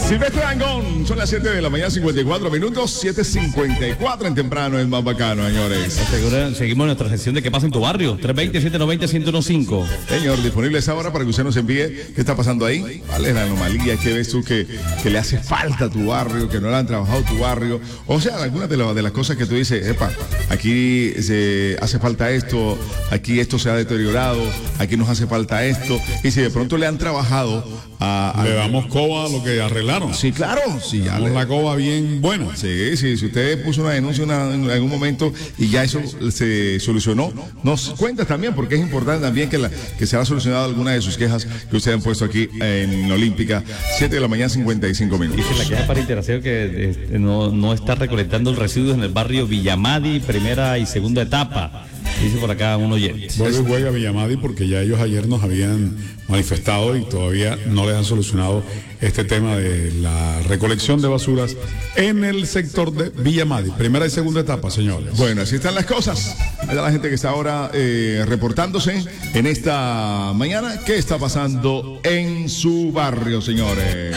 Silvestre Dangond, son las 7 de la mañana, 54 minutos, 7:54 en temprano, es más bacano, señores. Seguimos nuestra sección de ¿Qué pasa en tu barrio? 320-790-1015. Señor, disponible esa hora para que usted nos envíe qué está pasando ahí. ¿Cuál es la anomalía? ¿Qué ves tú que le hace falta a tu barrio, que no le han trabajado tu barrio? O sea, algunas de las cosas que tú dices, epa, aquí se hace falta esto, aquí esto se ha deteriorado, aquí nos hace falta esto. Y si de pronto le han trabajado le damos coba a lo que arreglaron. Sí, claro. Sí, ya la coba bien buena. Sí, si usted puso una denuncia en algún momento y ya eso se solucionó, nos cuenta también, porque es importante también que se haya solucionado alguna de sus quejas que ustedes han puesto aquí en Olímpica. 7 de la mañana, 55 minutos. Dice la queja para Interacción que no está recolectando el residuos en el barrio Villamadi, primera y segunda etapa. Dice por acá un oyente. Juega Villamadi porque ya ellos ayer nos habían manifestado y todavía no les han solucionado este tema de la recolección de basuras en el sector de Villamadi, primera y segunda etapa, señores. Bueno, así están las cosas. Hay la gente que está ahora reportándose en esta mañana. ¿Qué está pasando en su barrio, señores?